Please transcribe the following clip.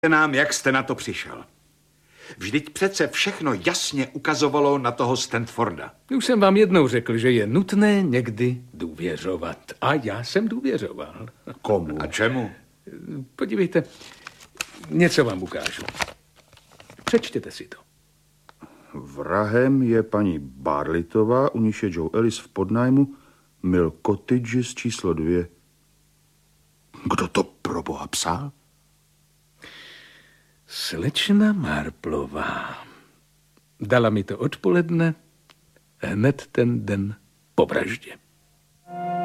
nám, jak jste na to přišel. Vždyť přece všechno jasně ukazovalo na toho Stanforda. Už jsem vám jednou řekl, že je nutné někdy důvěřovat. A já jsem důvěřoval. Komu? A čemu? Podívejte, něco vám ukážu. Přečtěte si to. Vrahem je paní Barlitová, u níž je Joe Ellis v podnájmu, Mill Cottages číslo 2. Kdo to pro boha psal? Slečna Marplová. Dala mi to odpoledne, hned ten den po vraždě.